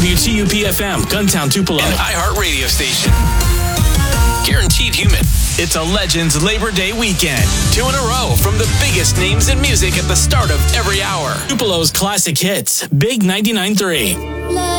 WTUP-FM, Guntown, Tupelo. An iHeart radio station. Guaranteed human. It's a Legends Labor Day weekend. 2 in a row from the biggest names in music at the start of every hour. Tupelo's classic hits, Big 99.3.